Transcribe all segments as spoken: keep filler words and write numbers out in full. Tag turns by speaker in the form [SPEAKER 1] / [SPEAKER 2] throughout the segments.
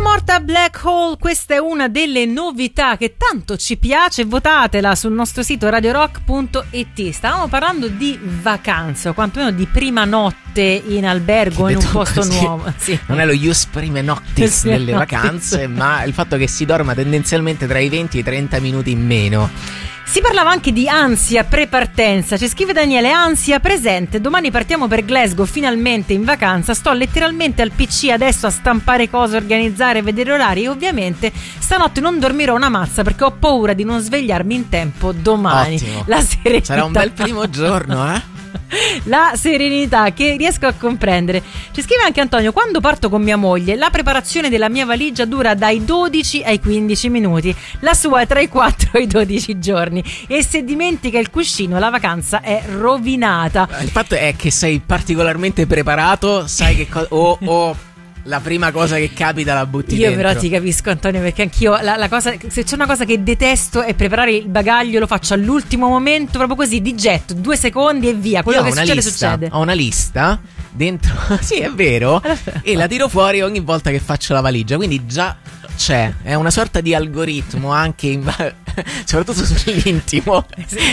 [SPEAKER 1] Vita morta Black Hole, questa è una delle novità che tanto ci piace, votatela sul nostro sito radio rock punto it. Stavamo parlando di vacanze, o quantomeno di prima notte in albergo, in un posto
[SPEAKER 2] così,
[SPEAKER 1] nuovo. Sì.
[SPEAKER 2] Non è lo ius prime noctis
[SPEAKER 1] Prime
[SPEAKER 2] delle
[SPEAKER 1] noctis.
[SPEAKER 2] vacanze, ma il fatto che si dorma tendenzialmente tra i venti e i trenta minuti in meno.
[SPEAKER 1] Si parlava anche di ansia pre-partenza. Ci scrive Daniele: ansia presente, domani partiamo per Glasgow, finalmente in vacanza, sto letteralmente al P C adesso a stampare cose, organizzare, vedere orari, e ovviamente stanotte non dormirò una mazza perché ho paura di non svegliarmi in tempo domani.
[SPEAKER 2] Ottimo.
[SPEAKER 1] La serenità.
[SPEAKER 2] Sarà un bel primo giorno, eh?
[SPEAKER 1] La serenità che riesco a comprendere. Ci scrive anche Antonio: quando parto con mia moglie la preparazione della mia valigia dura dai dodici ai quindici minuti, la sua tra i quattro e i dodici giorni, e se dimentica il cuscino la vacanza è rovinata.
[SPEAKER 2] Il fatto è che sei particolarmente preparato, sai che cosa... o oh, oh, la prima cosa che capita la butti
[SPEAKER 1] Io
[SPEAKER 2] dentro.
[SPEAKER 1] però ti capisco, Antonio, perché anch'io la, la cosa, se c'è una cosa che detesto è preparare il bagaglio, lo faccio all'ultimo momento, proprio così, di getto, due secondi e via. Quello
[SPEAKER 2] Io ho
[SPEAKER 1] che
[SPEAKER 2] una
[SPEAKER 1] succede
[SPEAKER 2] lista,
[SPEAKER 1] succede.
[SPEAKER 2] Ho una lista dentro, sì è vero, e la tiro fuori ogni volta che faccio la valigia, quindi già c'è, è una sorta di algoritmo anche in ba- soprattutto sull'intimo,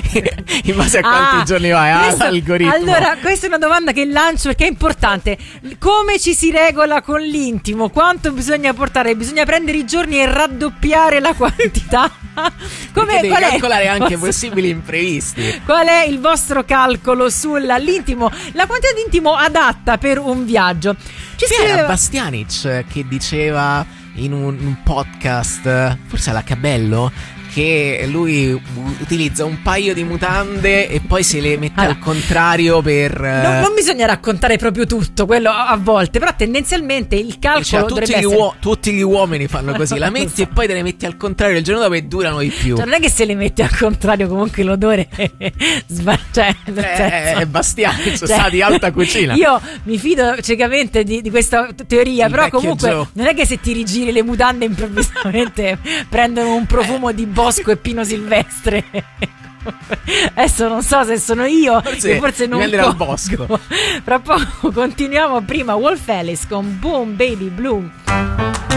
[SPEAKER 2] in base a quanti
[SPEAKER 1] Ah,
[SPEAKER 2] giorni vai, ah,
[SPEAKER 1] questo-
[SPEAKER 2] l'algoritmo.
[SPEAKER 1] Allora, questa è una domanda che lancio perché è importante. Come ci si regola con l'intimo? Quanto bisogna portare? Bisogna prendere i giorni e raddoppiare la quantità? Come,
[SPEAKER 2] Perché devi
[SPEAKER 1] qual è-
[SPEAKER 2] calcolare anche
[SPEAKER 1] Posso-
[SPEAKER 2] possibili imprevisti.
[SPEAKER 1] Qual è il vostro calcolo sull'intimo? La quantità di intimo adatta per un viaggio? Ci
[SPEAKER 2] Sì, era
[SPEAKER 1] scriveva-
[SPEAKER 2] Bastianic che diceva in un, un podcast, forse alla Cabello, che lui utilizza un paio di mutande e poi se le mette
[SPEAKER 1] Allora,
[SPEAKER 2] al contrario per...
[SPEAKER 1] Non, non bisogna raccontare proprio tutto, quello a, a volte, però tendenzialmente il calcolo
[SPEAKER 2] Cioè, tutti,
[SPEAKER 1] dovrebbe
[SPEAKER 2] gli
[SPEAKER 1] essere...
[SPEAKER 2] uo- tutti gli uomini fanno così, la metti e poi te le metti al contrario il giorno dopo e durano di più.
[SPEAKER 1] Cioè, non è che se le metti al contrario comunque l'odore sba- cioè, nel
[SPEAKER 2] Eh,
[SPEAKER 1] senso-
[SPEAKER 2] è Bastianic, sono
[SPEAKER 1] Cioè,
[SPEAKER 2] stati di alta cucina.
[SPEAKER 1] Io mi fido ciecamente di, di questa t- teoria,
[SPEAKER 2] Il
[SPEAKER 1] però
[SPEAKER 2] vecchio
[SPEAKER 1] comunque
[SPEAKER 2] Joe.
[SPEAKER 1] non è che se ti rigiri le mutande improvvisamente prendono un profumo di Bosco e Pino Silvestre. Adesso non so se sono io,
[SPEAKER 2] Forse
[SPEAKER 1] che forse non
[SPEAKER 2] dipende dal
[SPEAKER 1] colgo.
[SPEAKER 2] bosco.
[SPEAKER 1] Fra poco continuiamo, prima Wolf Alice con Boom Baby Bloom.